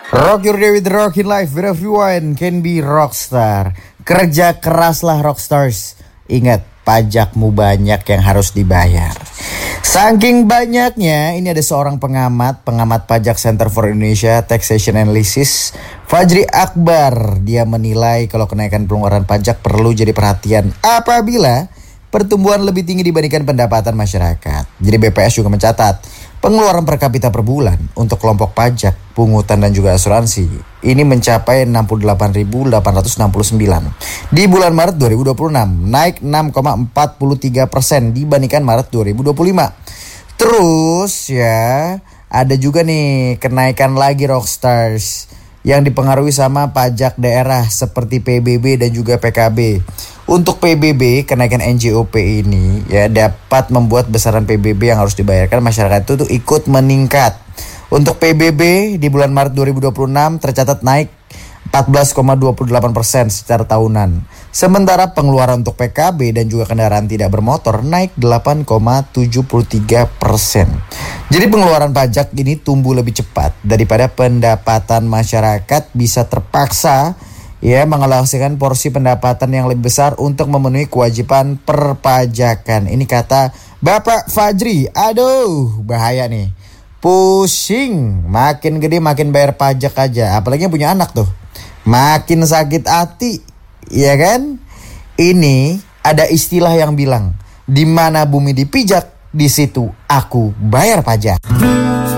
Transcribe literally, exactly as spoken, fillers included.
Rock your day with the rockin' life where everyone can be rockstar. Kerja keraslah rockstars. Ingat, pajakmu banyak yang harus dibayar. Saking banyaknya, ini ada seorang pengamat, pengamat pajak Center for Indonesia Taxation Analysis, Fajri Akbar. Dia menilai kalau kenaikan pengeluaran pajak perlu jadi perhatian apabila pertumbuhan lebih tinggi dibandingkan pendapatan masyarakat. Jadi B P S juga mencatat pengeluaran per kapita per bulan untuk kelompok pajak, pungutan dan juga asuransi ini mencapai enam puluh delapan ribu delapan ratus enam puluh sembilan di bulan Maret dua ribu dua puluh enam, naik enam koma empat tiga persen dibandingkan Maret dua ribu dua puluh lima. Terus ya, ada juga nih kenaikan lagi rockstars yang dipengaruhi sama pajak daerah seperti P B B dan juga P K B. Untuk P B B, kenaikan N J O P ini ya dapat membuat besaran P B B yang harus dibayarkan masyarakat itu tuh ikut meningkat. Untuk P B B di bulan Maret dua ribu dua puluh enam tercatat naik empat belas koma dua delapan persen secara tahunan. Sementara pengeluaran untuk P K B dan juga kendaraan tidak bermotor naik delapan koma tujuh tiga persen. Jadi pengeluaran pajak ini tumbuh lebih cepat daripada pendapatan masyarakat, bisa terpaksa ya mengalokasikan porsi pendapatan yang lebih besar untuk memenuhi kewajiban perpajakan. Ini kata Bapak Fajri. Aduh, bahaya nih. Pusing, makin gede makin bayar pajak aja. Apalagi yang punya anak tuh, makin sakit hati, ya kan? Ini ada istilah yang bilang, di mana bumi dipijak, di situ aku bayar pajak.